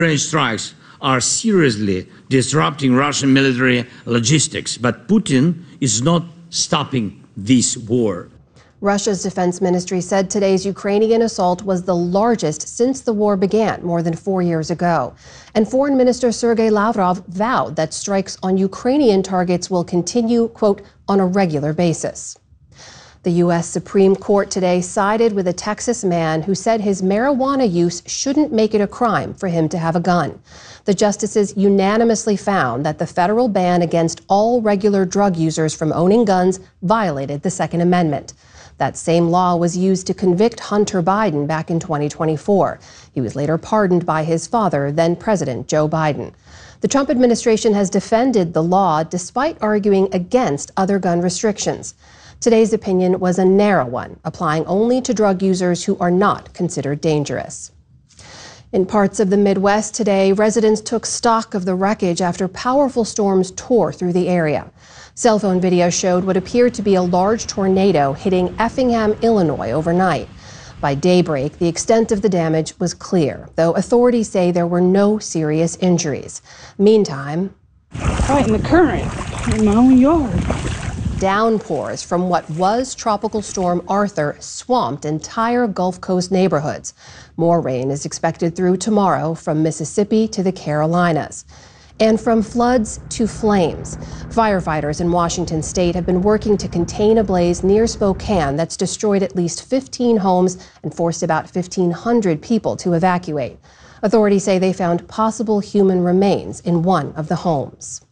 strikes are seriously disrupting Russian military logistics, but Putin is not stopping this war. Russia's defense ministry said today's Ukrainian assault was the largest since the war began more than 4 years ago. And Foreign Minister Sergei Lavrov vowed that strikes on Ukrainian targets will continue, quote, on a regular basis. The U.S. Supreme Court today sided with a Texas man who said his marijuana use shouldn't make it a crime for him to have a gun. The justices unanimously found that the federal ban against all regular drug users from owning guns violated the Second Amendment. That same law was used to convict Hunter Biden back in 2024. He was later pardoned by his father, then President Joe Biden. The Trump administration has defended the law despite arguing against other gun restrictions. Today's opinion was a narrow one, applying only to drug users who are not considered dangerous. In parts of the Midwest today, residents took stock of the wreckage after powerful storms tore through the area. Cell phone video showed what appeared to be a large tornado hitting Effingham, Illinois overnight. By daybreak, the extent of the damage was clear, though authorities say there were no serious injuries. Meantime, fighting the current in my own yard. Downpours from what was Tropical Storm Arthur swamped entire Gulf Coast neighborhoods. More rain is expected through tomorrow from Mississippi to the Carolinas. And from floods to flames, firefighters in Washington state have been working to contain a blaze near Spokane that's destroyed at least 15 homes and forced about 1,500 people to evacuate. Authorities say they found possible human remains in one of the homes.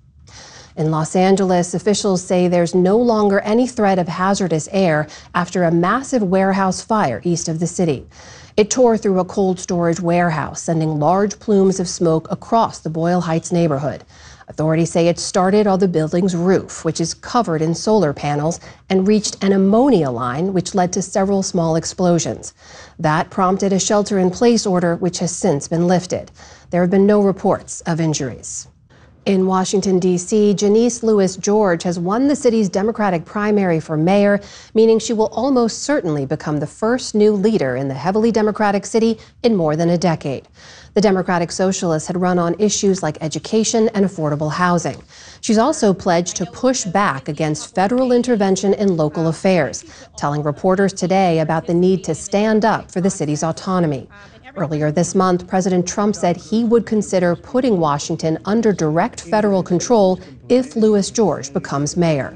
In Los Angeles, officials say there's no longer any threat of hazardous air after a massive warehouse fire east of the city. It tore through a cold storage warehouse, sending large plumes of smoke across the Boyle Heights neighborhood. Authorities say it started on the building's roof, which is covered in solar panels, and reached an ammonia line, which led to several small explosions. That prompted a shelter-in-place order, which has since been lifted. There have been no reports of injuries. In Washington, D.C., Janice Lewis George has won the city's Democratic primary for mayor, meaning she will almost certainly become the first new leader in the heavily Democratic city in more than a decade. The Democratic Socialist had run on issues like education and affordable housing. She's also pledged to push back against federal intervention in local affairs, telling reporters today about the need to stand up for the city's autonomy. Earlier this month, President Trump said he would consider putting Washington under direct federal control if Lewis George becomes mayor.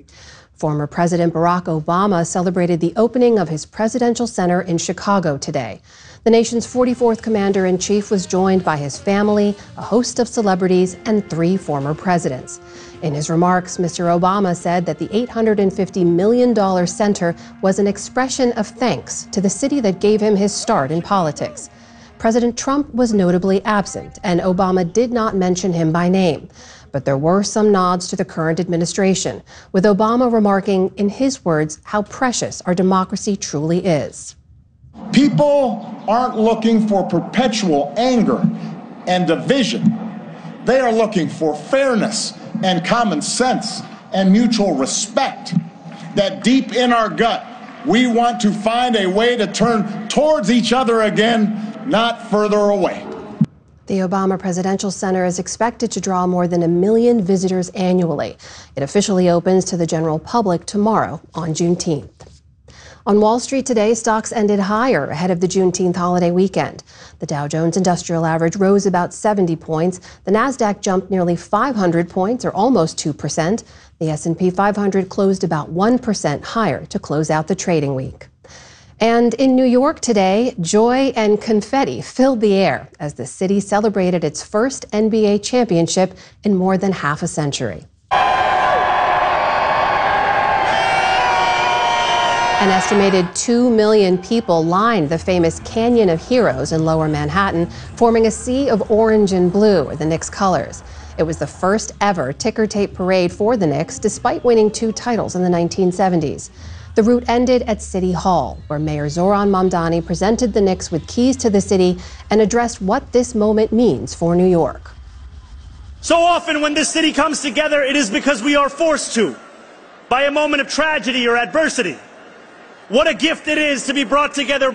Former President Barack Obama celebrated the opening of his presidential center in Chicago today. The nation's 44th commander-in-chief was joined by his family, a host of celebrities, and 3 former presidents. In his remarks, Mr. Obama said that the $850 million center was an expression of thanks to the city that gave him his start in politics. President Trump was notably absent, and Obama did not mention him by name. But there were some nods to the current administration, with Obama remarking, in his words, how precious our democracy truly is. People aren't looking for perpetual anger and division. They are looking for fairness and common sense and mutual respect. That deep in our gut, we want to find a way to turn towards each other again, not further away. The Obama Presidential Center is expected to draw more than 1 million visitors annually. It officially opens to the general public tomorrow on Juneteenth. On Wall Street today, stocks ended higher ahead of the Juneteenth holiday weekend. The Dow Jones Industrial Average rose about 70 points. The Nasdaq jumped nearly 500 points, or almost 2%. The S&P 500 closed about 1% higher to close out the trading week. And in New York today, joy and confetti filled the air as the city celebrated its first NBA championship in more than half a century. An estimated 2 million people lined the famous Canyon of Heroes in Lower Manhattan, forming a sea of orange and blue, the Knicks' colors. It was the first ever ticker tape parade for the Knicks, despite winning 2 titles in the 1970s. The route ended at City Hall, where Mayor Zoran Mamdani presented the Knicks with keys to the city and addressed what this moment means for New York. So often when this city comes together, it is because we are forced to, by a moment of tragedy or adversity. What a gift it is to be brought together